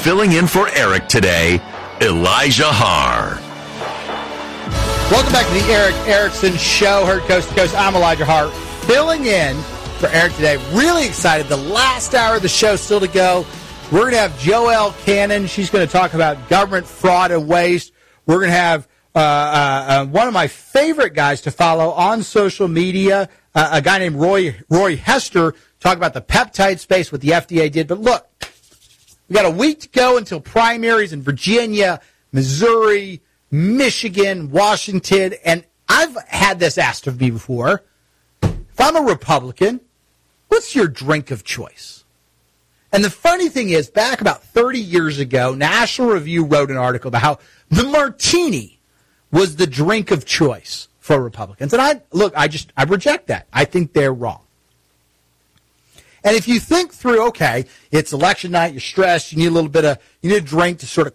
filling in for Eric today, Elijah Haar. Welcome back to the Eric Erickson Show, heard coast to coast. I'm Elijah Hart, filling in for Eric today. Really excited. The last hour of the show still to go. We're going to have Joelle Cannon. She's going to talk about government fraud and waste. We're going to have one of my favorite guys to follow on social media, a guy named Roy Hester, talk about the peptide space, what the FDA did. But look, we got a week to go until primaries in Virginia, Missouri, Michigan, Washington, and I've had this asked of me before. If I'm a Republican, what's your drink of choice? And the funny thing is, back about 30 years ago, National Review wrote an article about how the martini was the drink of choice for Republicans. And I reject that. I think they're wrong. And if you think through, okay, it's election night, you're stressed, you need a drink to sort of